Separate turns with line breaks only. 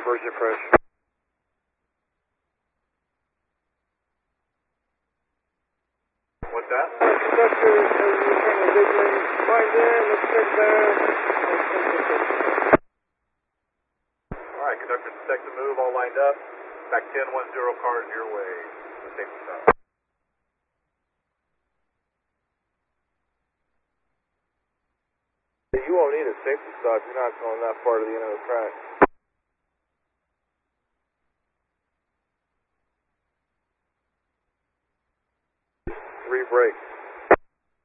diversion approach.
What's that?
Conductor, you're trying to visually wind in, let's check that.
Alright, conductor, detect the move, all lined up. Back 1010 cars your way. Safety stop.
You won't need a safety stop, you're not going that far to the end of the track. Three brakes.